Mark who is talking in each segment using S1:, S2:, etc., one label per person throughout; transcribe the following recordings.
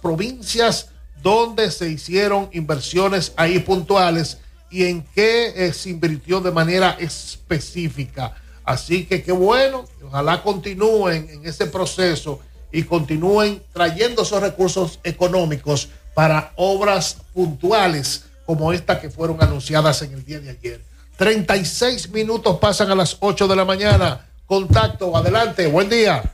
S1: provincias donde se hicieron inversiones ahí puntuales y en qué se invirtió de manera específica. Así que qué bueno, ojalá continúen en ese proceso y continúen trayendo esos recursos económicos para obras puntuales como estas que fueron anunciadas en el día de ayer. 36 minutos pasan a las 8 de la mañana. Contacto, adelante, buen día.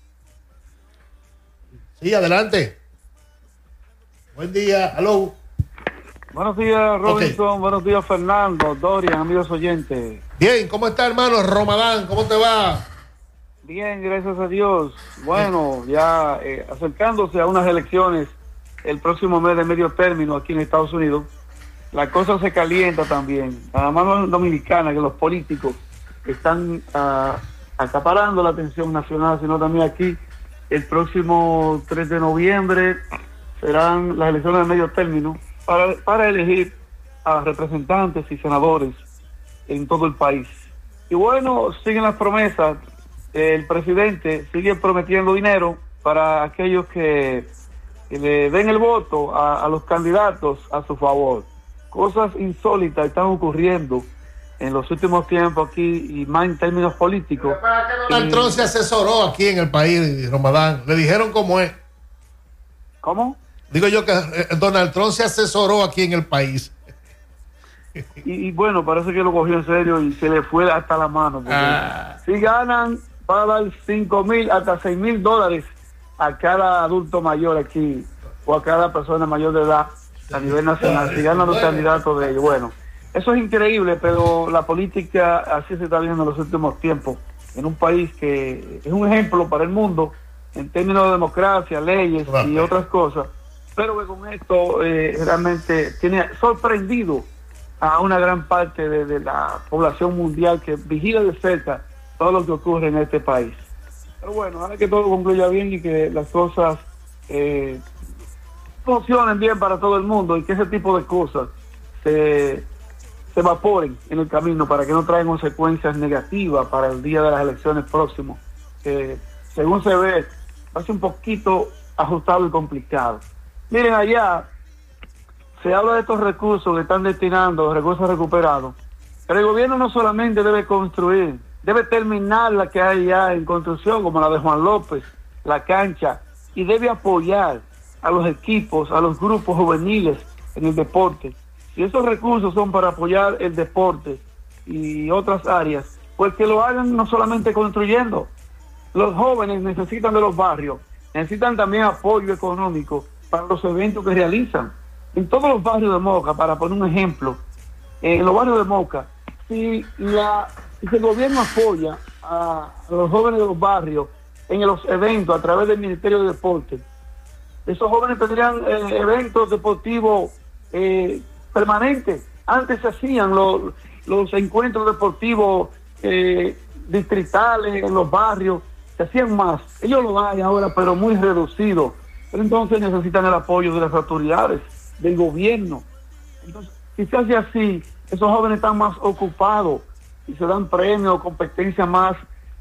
S1: Sí, adelante. Buen día, aló.
S2: Buenos días, Robinson.
S1: Okay.
S2: Buenos días, Fernando, Dorian, amigos oyentes.
S1: Bien, ¿cómo está, hermano? Ramadán, ¿cómo te va?
S2: Bien, gracias a Dios. Bueno, ya acercándose a unas elecciones el próximo mes de medio término aquí en Estados Unidos, la cosa se calienta también. Nada más dominicana, que los políticos están acaparando la atención nacional, sino también aquí el próximo 3 de noviembre serán las elecciones de medio término para elegir a representantes y senadores en todo el país. Y bueno, siguen las promesas. El presidente sigue prometiendo dinero para aquellos que le den el voto a los candidatos a su favor. Cosas insólitas están ocurriendo en los últimos tiempos aquí, y más en términos políticos.
S1: ¿Para qué Donald Trump se asesoró aquí en el país, Ramadán? Le dijeron cómo es.
S2: ¿Cómo?
S1: Digo yo que Donald Trump se asesoró aquí en el país.
S2: Y bueno, parece que lo cogió en serio y se le fue hasta la mano. Si ganan, va a dar $5,000 hasta $6,000 a cada adulto mayor aquí, o a cada persona mayor de edad a nivel nacional, si ganan los candidatos de ellos. Bueno, eso es increíble, pero la política así se está viendo en los últimos tiempos, en un país que es un ejemplo para el mundo en términos de democracia, leyes y otras cosas, pero que con esto realmente tiene sorprendido a una gran parte de la población mundial que vigila de cerca todo lo que ocurre en este país. Pero bueno, ahora que todo concluya bien y que las cosas funcionen bien para todo el mundo y que ese tipo de cosas se evaporen en el camino para que no traigan consecuencias negativas para el día de las elecciones próximas, que según se ve va a ser un poquito ajustado y complicado. Miren, allá se habla de estos recursos que están destinando, recursos recuperados, pero el gobierno no solamente debe construir, debe terminar la que hay ya en construcción, como la de Juan López, la cancha, y debe apoyar a los equipos, a los grupos juveniles en el deporte. Si esos recursos son para apoyar el deporte y otras áreas, pues que lo hagan no solamente construyendo. Los jóvenes necesitan de los barrios, necesitan también apoyo económico para los eventos que realizan. En todos los barrios de Moca, para poner un ejemplo, en los barrios de Moca, si el gobierno apoya a los jóvenes de los barrios en los eventos a través del Ministerio de Deporte, esos jóvenes tendrían eventos deportivos permanentes. Antes se hacían los encuentros deportivos distritales en los barrios, se hacían más. Ellos lo hay ahora, pero muy reducido. Pero entonces necesitan el apoyo de las autoridades, del gobierno. Entonces, si se hace así, esos jóvenes están más ocupados y se dan premios, competencias más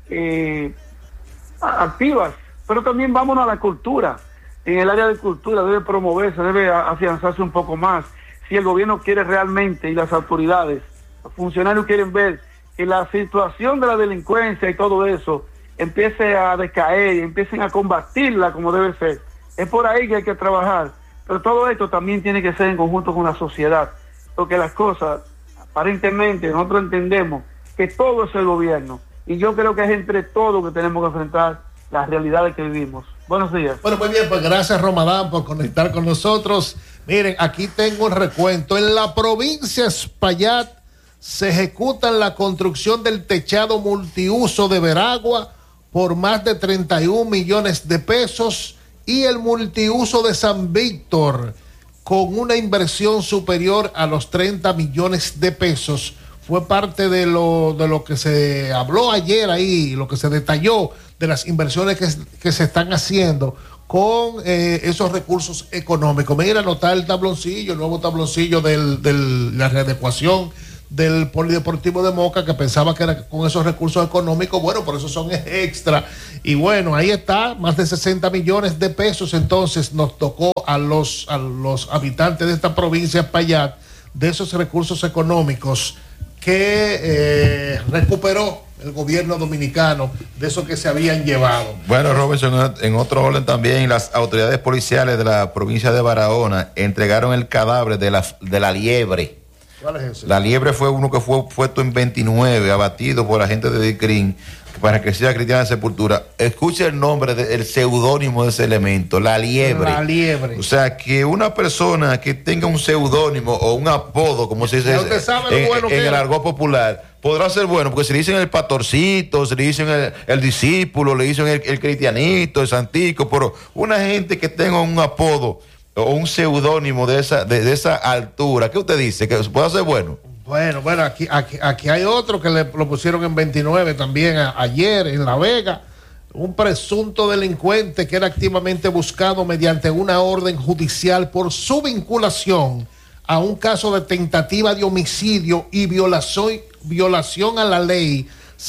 S2: activas. Pero también vámonos a la cultura. En el área de cultura debe promoverse, debe afianzarse un poco más. Si el gobierno quiere realmente, y las autoridades, los funcionarios quieren ver que la situación de la delincuencia y todo eso empiece a decaer y empiecen a combatirla como debe ser, es por ahí que hay que trabajar. Pero todo esto también tiene que ser en conjunto con la sociedad, porque las cosas, aparentemente, nosotros entendemos que todo es el gobierno, y yo creo que es entre todos que tenemos que enfrentar las realidades que vivimos. Buenos días.
S1: Bueno, muy bien, pues gracias, Ramadán, por conectar con nosotros. Miren, aquí tengo un recuento. En la provincia de Espaillat se ejecuta la construcción del techado multiuso de Veragua por más de 31 millones de pesos y el multiuso de San Víctor con una inversión superior a los 30 millones de pesos. Fue parte de lo que se habló ayer ahí, lo que se detalló de las inversiones que se están haciendo con esos recursos económicos. Mira, anotar el tabloncillo, el nuevo tabloncillo de la readecuación del Polideportivo de Moca, que pensaba que era con esos recursos económicos. Bueno, por eso son extra. Y bueno, ahí está, más de 60 millones de pesos. Entonces nos tocó a los habitantes de esta provincia de Espaillat de esos recursos económicos que recuperó el gobierno dominicano, de esos que se habían llevado.
S3: Bueno, Robinson, en otro orden también, las autoridades policiales de la provincia de Barahona entregaron el cadáver de la liebre.
S1: ¿Cuál es ese?
S3: La liebre fue uno que fue puesto en 29, abatido por agentes de DICRIN para que sea cristiana de sepultura. Escuche el nombre, el seudónimo de ese elemento, la liebre.
S1: La liebre.
S3: O sea, que una persona que tenga un seudónimo o un apodo, como se dice en el argot popular, podrá ser bueno, porque se le dicen el pastorcito, se le dicen el discípulo, le dicen el cristianito, el santico, pero una gente que tenga un apodo o un seudónimo de esa altura, ¿qué usted dice? ¿Que pueda ser bueno?
S1: Bueno, aquí hay otro que lo pusieron en 29 también ayer en La Vega, un presunto delincuente que era activamente buscado mediante una orden judicial por su vinculación a un caso de tentativa de homicidio y violación a la ley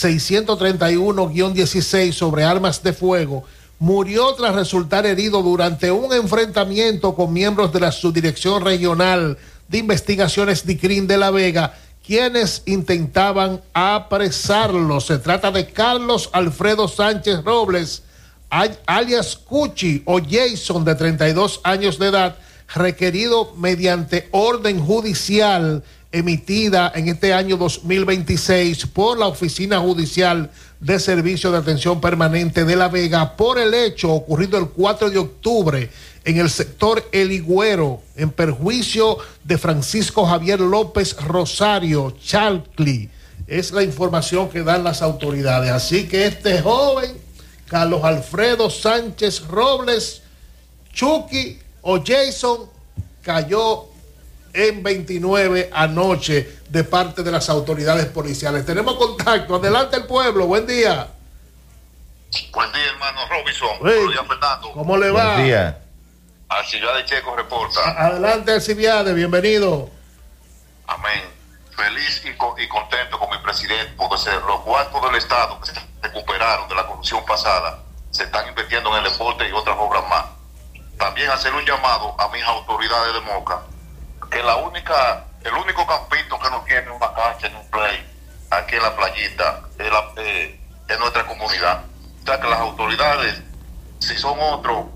S1: 631-16 sobre armas de fuego, murió tras resultar herido durante un enfrentamiento con miembros de la Subdirección Regional de Investigaciones DICRIN de La Vega, quienes intentaban apresarlo. Se trata de Carlos Alfredo Sánchez Robles, alias Cuchi o Jason, de 32 años de edad, requerido mediante orden judicial emitida en este año 2026 por la Oficina Judicial de Servicio de Atención Permanente de La Vega por el hecho ocurrido el 4 de octubre en el sector El Higüero, en perjuicio de Francisco Javier López Rosario Chalcli. Es la información que dan las autoridades. Así que este joven, Carlos Alfredo Sánchez Robles, Chucky o Jason, cayó en 29 anoche de parte de las autoridades policiales. Tenemos contacto. Adelante el pueblo. Buen día.
S4: Buen día, hermano Robinson.
S1: Sí.
S4: Buenos días, Fernando.
S1: ¿Cómo le va?
S3: Buen día.
S4: Alcibiades Checo reporta.
S1: Adelante, Alcibiades. Bienvenido.
S4: Amén. Feliz y contento con mi presidente, porque los cuartos del Estado que se recuperaron de la corrupción pasada se están invirtiendo en el deporte y otras obras más. También hacer un llamado a mis autoridades de Moca, que el único campito que no tiene una cancha ni un play aquí en la playita es nuestra comunidad. O sea que las autoridades, si son otros,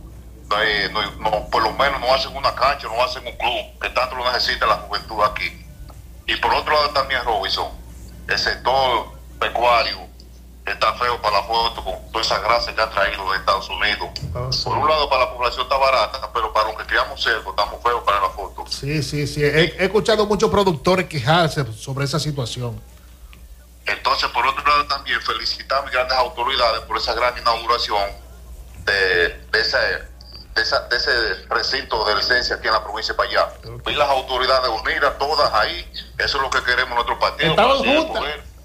S4: por lo menos no hacen una cancha, no hacen un club, que tanto lo necesita la juventud aquí. Y por otro lado también, Robinson, el sector pecuario está feo para la foto con toda esa grasa que ha traído de Estados Unidos. Sí. Por un lado para la población está barata, pero para los que criamos cerdo estamos feos para la foto.
S1: Sí. He escuchado muchos productores quejarse sobre esa situación.
S4: Entonces, por otro lado también felicitar a mis grandes autoridades por esa gran inauguración de ese recinto de licencia aquí en la provincia de Payá. Okay. Y las autoridades unidas, todas ahí, eso es lo que queremos en nuestro partido.
S1: Estaban juntas.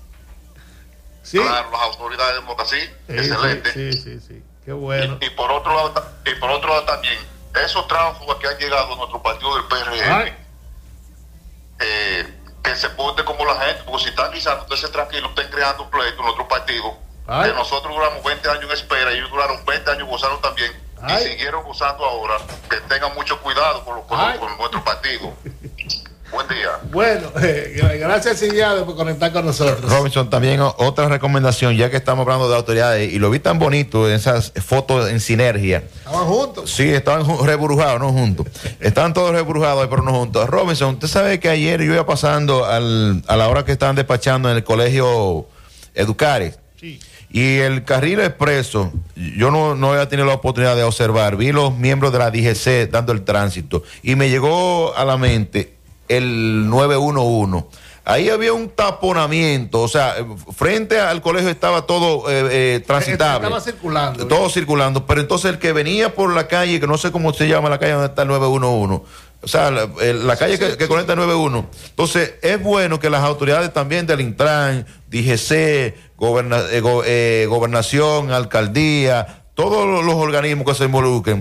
S4: Sí. Claro, las autoridades de Mocasí, excelente.
S1: Sí. Qué bueno.
S4: Y por otro lado también, esos tránsfugas que han llegado a nuestro partido del PRM, que se porte como la gente, porque si están guisando, ustedes se tranquilos, estén creando un pleito en nuestro partido. Que nosotros duramos 20 años en espera y ellos duraron 20 años gozando también. Y siguieron gozando ahora. Que tengan mucho cuidado con nuestro partido. Buen día. Bueno,
S1: gracias, Silviade, por conectar con nosotros.
S3: Robinson, también otra recomendación, ya que estamos hablando de autoridades, y lo vi tan bonito en esas fotos en sinergia.
S1: ¿Estaban juntos?
S3: Sí, estaban rebrujados, no juntos. Estaban todos rebrujados, pero no juntos. Robinson, usted sabe que ayer yo iba pasando a la hora que estaban despachando en el colegio Educares. Sí. Y el carril expreso, yo no había tenido la oportunidad de observar, vi los miembros de la DGC dando el tránsito, y me llegó a la mente el 911. Ahí había un taponamiento, o sea, frente al colegio estaba todo transitable.
S1: Estaba circulando.
S3: Todo circulando, pero entonces el que venía por la calle, que no sé cómo se llama la calle donde está el 911, o sea, la calle que conecta el 91. Entonces, es bueno que las autoridades también del Intran, DGC, gobernación, alcaldía, todos los organismos que se involucren,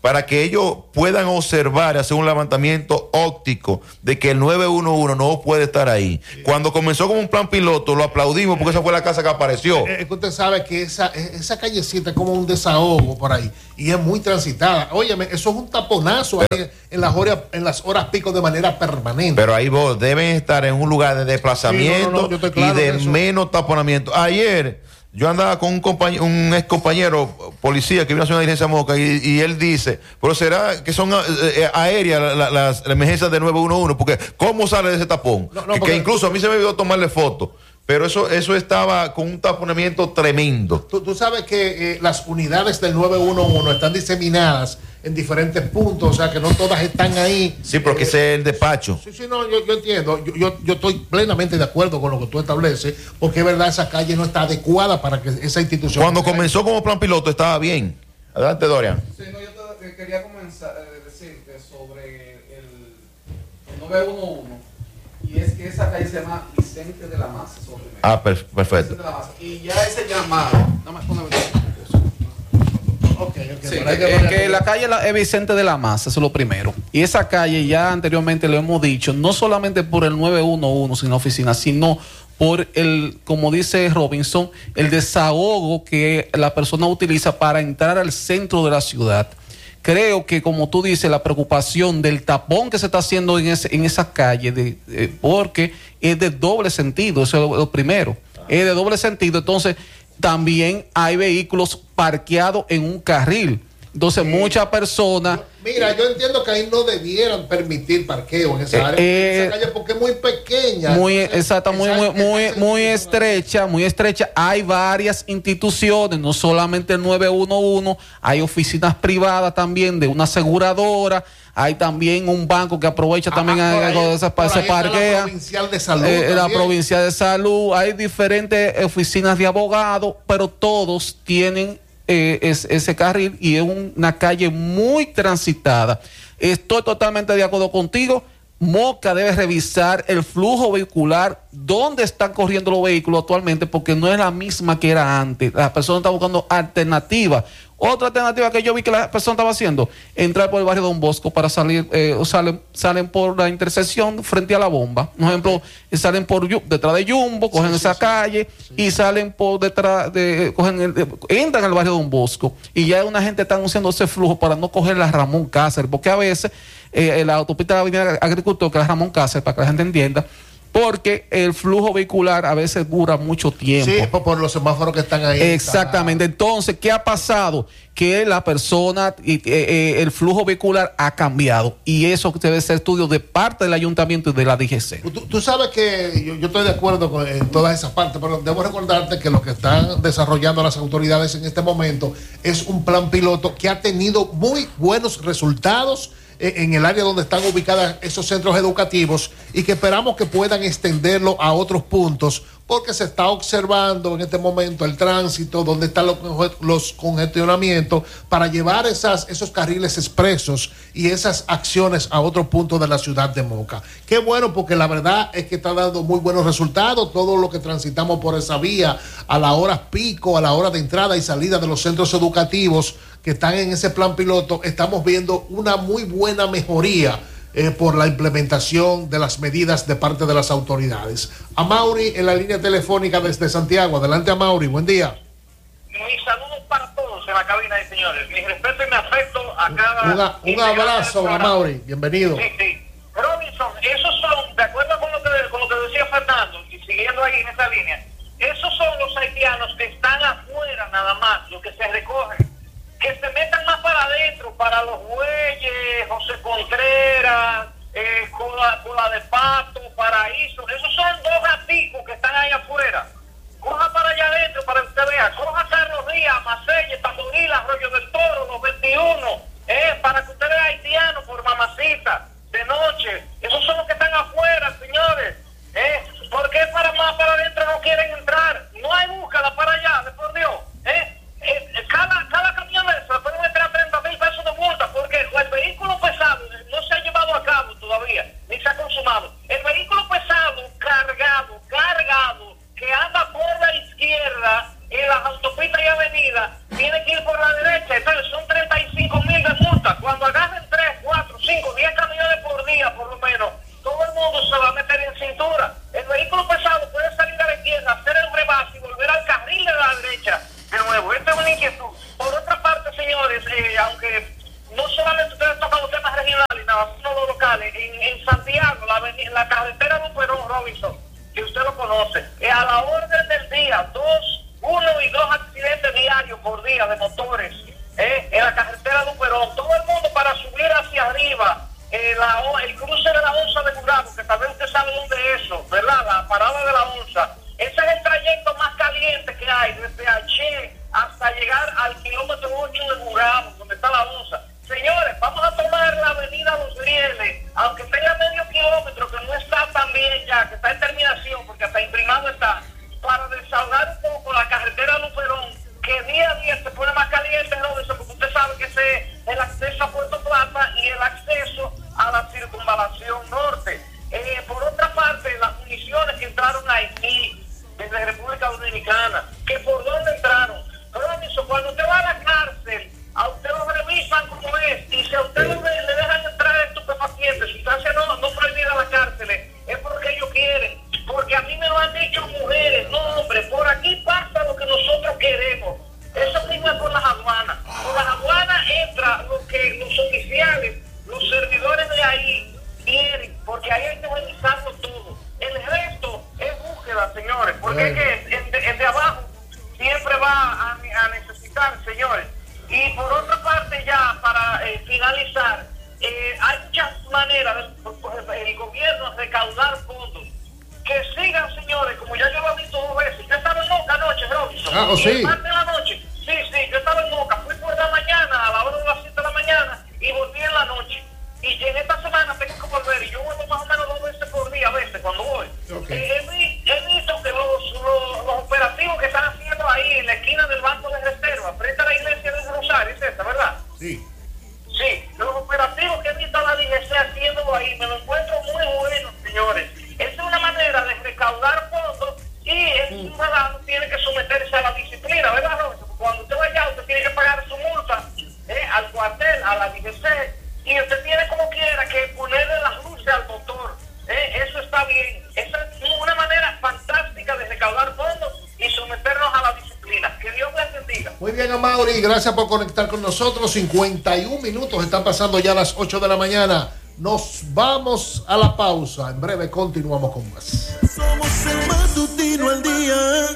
S3: para que ellos puedan observar, hacer un levantamiento óptico de que el 911 no puede estar ahí. Sí. Cuando comenzó como un plan piloto, lo aplaudimos porque esa fue la casa que apareció.
S1: Es que usted sabe que esa callecita es como un desahogo por ahí y es muy transitada. Óyeme, eso es un taponazo ahí en las horas pico de manera permanente.
S3: Pero ahí vos deben estar en un lugar de desplazamiento y de menos taponamiento. Ayer yo andaba con un ex compañero policía que vino a hacer una diligencia a Moca y él dice, pero será que son aéreas las emergencias de 911, porque ¿cómo sale de ese tapón? Que incluso a mí se me olvidó tomarle foto. Pero eso estaba con un taponamiento tremendo.
S1: Tú sabes que las unidades del 911 están diseminadas en diferentes puntos, o sea que no todas están ahí.
S3: Sí, porque ese es el despacho.
S1: Sí, no, yo entiendo. Yo estoy plenamente de acuerdo con lo que tú estableces, porque es verdad, esa calle no está adecuada para que esa institución...
S3: Cuando comenzó como plan piloto estaba bien. Adelante, Dorian.
S5: Sí, no, yo quería comenzar decirte sobre el 911. Y es que esa calle se llama Vicente de la Maza.
S3: Perfecto.
S5: Y ya ese llamado. Sí, es que la calle es Vicente de la Maza, eso es lo primero. Y esa calle ya anteriormente lo hemos dicho, no solamente por el 911 sin oficina, sino por el, como dice Robinson, el desahogo que la persona utiliza para entrar al centro de la ciudad. Creo que, como tú dices, la preocupación del tapón que se está haciendo en esa calle, porque es de doble sentido, eso es lo primero, es de doble sentido. Entonces, también hay vehículos parqueados en un carril. Entonces, muchas personas...
S1: Mira, yo entiendo que ahí no debieran permitir parqueo en esa área, en esa calle, porque es muy pequeña.
S5: Muy estrecha. Hay varias instituciones, no solamente el 911, hay oficinas privadas también de una aseguradora, hay también un banco que aprovecha también se parquea.
S1: La provincial de salud.
S5: La provincial de salud, hay diferentes oficinas de abogados, pero todos tienen ese carril y es una calle muy transitada. Estoy totalmente de acuerdo contigo. Moca debe revisar el flujo vehicular, dónde están corriendo los vehículos actualmente, porque no es la misma que era antes. Las personas están buscando alternativas. Otra alternativa que yo vi que la persona estaba haciendo, entrar por el barrio Don Bosco para salir, salen por la intersección frente a la bomba. Por ejemplo, salen por detrás de Jumbo, cogen esa calle y salen por detrás entran al barrio Don Bosco. Y ya una gente está anunciando ese flujo para no coger la Ramón Cáceres, porque a veces la autopista de la Avenida Agricultor, que es la Ramón Cáceres, para que la gente entienda, porque el flujo vehicular a veces dura mucho tiempo.
S1: Sí, por los semáforos que están ahí.
S5: Exactamente. Entonces, ¿qué ha pasado? Que la persona, el flujo vehicular ha cambiado. Y eso debe ser estudio de parte del ayuntamiento y de la DGC.
S1: Tú sabes que yo estoy de acuerdo en todas esas partes, pero debo recordarte que lo que están desarrollando las autoridades en este momento es un plan piloto que ha tenido muy buenos resultados en el área donde están ubicados esos centros educativos y que esperamos que puedan extenderlo a otros puntos, porque se está observando en este momento el tránsito, donde están los congestionamientos, para llevar esos carriles expresos y esas acciones a otros puntos de la ciudad de Moca. Qué bueno, porque la verdad es que está dando muy buenos resultados todo lo que transitamos por esa vía a la hora pico, a la hora de entrada y salida de los centros educativos que están en ese plan piloto. Estamos viendo una muy buena mejoría por la implementación de las medidas de parte de las autoridades. Amaury en la línea telefónica desde Santiago. Adelante, Amaury, buen día.
S6: Mis saludos para todos en la cabina de señores. Mi respeto y mi afecto a cada...
S1: Un abrazo, Amaury, bienvenido.
S6: Sí. Robinson, esos son, de acuerdo con lo que decía Fernando, y siguiendo ahí en esa línea, esos son los haitianos que están afuera nada más, los que se recogen. Que se metan más para adentro, para los Bueyes, José Contreras, Cola de Pato, Paraíso. Esos son dos gaticos que están ahí afuera. Coja para allá adentro para que usted vea. Coja Carlos Díaz, Macelle, Tamboril, Arroyo del Toro, los 21. Para que usted vea haitiano por Mamacita, de noche. Esos son los que están afuera, señores. ¿Por qué para más para adentro no quieren entrar? No hay búsqueda para allá, de por Dios. Cada camión de eso pueden entrar 30,000 pesos de multa, porque el vehículo pesado no se ha llevado a cabo todavía, ni se ha consumado. El vehículo pesado cargado, que anda por la izquierda en las autopistas y avenidas, tiene que ir por la derecha. Entonces son 35,000 la carretera Luperón, Robinson, que usted lo conoce, a la orden del día, 1 y 2 accidentes diarios por día de motores en la carretera Luperón. Todo el mundo para subir hacia arriba, el cruce de la Onza de Gurabo, que tal vez usted sabe dónde es eso, ¿verdad? La parada de la Onza. Ese es el trayecto más caliente que hay, desde Aché hasta llegar al kilómetro 8 de Gurabo, donde está la Onza. Señores, vamos a tomar la avenida Los Rieles, aunque tenga medio kilómetro, que no está tan bien ya, que está en terminación, porque hasta imprimado está, para desahogar un poco la carretera Luperón, que día a día se pone más caliente, Robinson, porque usted sabe que ese es el acceso a Puerto Plata y el acceso a la circunvalación norte. Por otra parte, las municiones que entraron a Haití desde República Dominicana, que por dónde entraron. Robinson, cuando usted va a la cárcel, a usted lo revisan como es, y si a usted le dejan entrar estupefacientes, sustancias no prohibidas a la cárcel, es porque ellos quieren. Porque a mí me lo han dicho mujeres, no hombres, por aquí pasa lo que nosotros queremos. Eso mismo es con las aduanas. Con las aduanas entra lo que los oficiales, los servidores de ahí quieren, porque ahí hay que revisarlo todo. El resto es búsqueda, señores, porque es que el de abajo siempre va a necesitar, señores. Y por otra parte, ya para finalizar, hay muchas maneras del gobierno recaudar fondos. Que sigan, señores, como ya yo lo he visto 2 veces. Yo estaba en Moca anoche, Robinson.
S1: Sí.
S6: El martes de la noche. Sí, yo estaba en Moca. Fui por la mañana, a la hora de las 7 de la mañana, y volví en la noche. Y en esta semana tengo que volver, y yo vuelvo más o menos 2 veces por día, a veces, cuando voy.
S1: Okay.
S6: He visto que los operativos que están haciendo ahí en la esquina del Banco de Reserva, frente a la iglesia de Rosario, es esta, ¿verdad?
S1: Sí.
S6: Sí, los operativos que he visto a la DGC haciendo ahí, me lo encuentro muy buenos, señores. Esa es una manera de recaudar fondos y el ciudadano tiene que someterse a la disciplina, ¿verdad, Robinson? Cuando usted vaya, usted tiene que pagar su multa al cuartel, a la DGC, y usted tiene como quiera que ponerle las luces al motor. Eso está bien. Esa es una manera fantástica de recaudar fondos y someternos a la disciplina. Que Dios les bendiga.
S1: Muy bien, Amaury, gracias por conectar con nosotros. 51 minutos, están pasando ya las 8 de la mañana. Nos vamos a la pausa. En breve continuamos con más.
S7: Somos el matutino al día.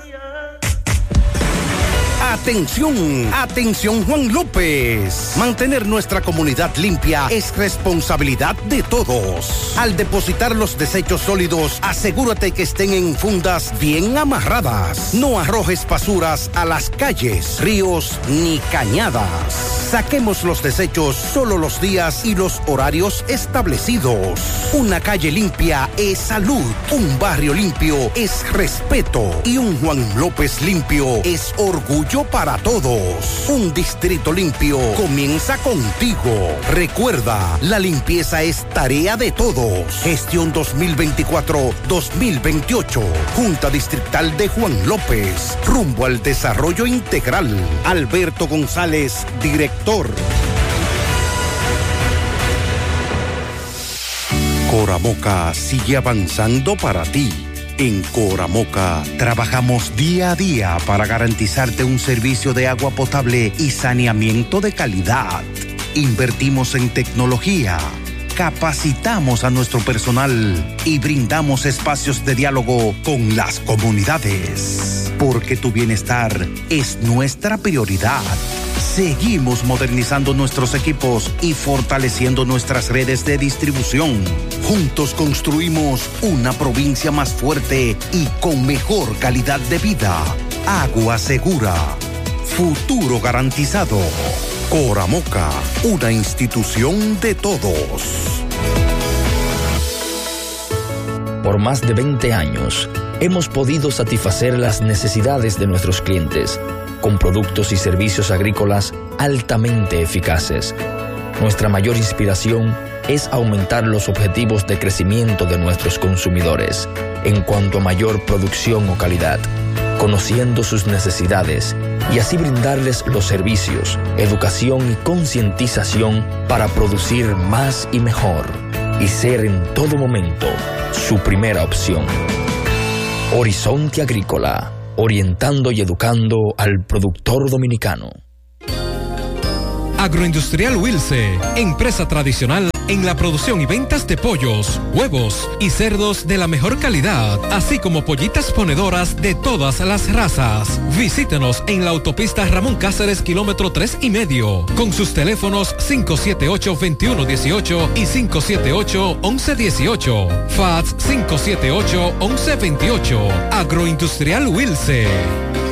S8: Atención, atención Juan López. Mantener nuestra comunidad limpia es responsabilidad de todos. Al depositar los desechos sólidos, asegúrate que estén en fundas bien amarradas. No arrojes basuras a las calles, ríos ni cañadas. Saquemos los desechos solo los días y los horarios establecidos. Una calle limpia es salud, un barrio limpio es respeto y un Juan López limpio es orgullo para todos. Un distrito limpio comienza contigo. Recuerda, la limpieza es tarea de todos. Gestión 2024-2028. Junta Distrital de Juan López. Rumbo al desarrollo integral. Alberto González, director. Coramoca sigue avanzando para ti. En Coramoca trabajamos día a día para garantizarte un servicio de agua potable y saneamiento de calidad. Invertimos en tecnología, capacitamos a nuestro personal y brindamos espacios de diálogo con las comunidades. Porque tu bienestar es nuestra prioridad. Seguimos modernizando nuestros equipos y fortaleciendo nuestras redes de distribución. Juntos construimos una provincia más fuerte y con mejor calidad de vida. Agua segura. Futuro garantizado. Coramoca, una institución de todos.
S9: Por más de 20 años, hemos podido satisfacer las necesidades de nuestros clientes con productos y servicios agrícolas altamente eficaces. Nuestra mayor inspiración es aumentar los objetivos de crecimiento de nuestros consumidores en cuanto a mayor producción o calidad, conociendo sus necesidades y así brindarles los servicios, educación y concientización para producir más y mejor y ser en todo momento su primera opción. Horizonte Agrícola, orientando y educando al productor dominicano.
S10: Agroindustrial Wilce, empresa tradicional en la producción y ventas de pollos, huevos y cerdos de la mejor calidad, así como pollitas ponedoras de todas las razas. Visítenos en la autopista Ramón Cáceres, kilómetro 3,5, con sus teléfonos 578-2118 y 578-1118. FATS 578-1128. Agroindustrial Wilce.